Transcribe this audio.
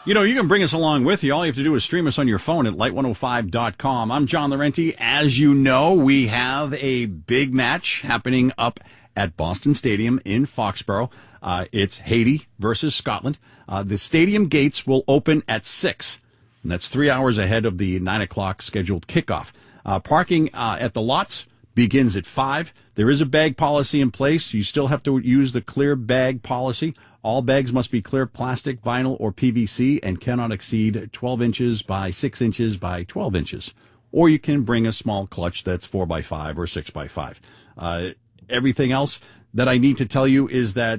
You know, you can bring us along with you. All you have to do is stream us on your phone at light105.com. I'm John Laurenti. As you know, we have a big match happening up at Boston Stadium in Foxborough. It's Haiti versus Scotland. The stadium gates will open at 6, and that's 3 hours ahead of the 9 o'clock scheduled kickoff. Parking at the lots begins at 5. There is a bag policy in place. You still have to use the clear bag policy. All bags must be clear plastic, vinyl, or PVC and cannot exceed 12 inches by 6 inches by 12 inches. Or you can bring a small clutch that's 4 by 5 or 6 by 5. Everything else that I need to tell you is that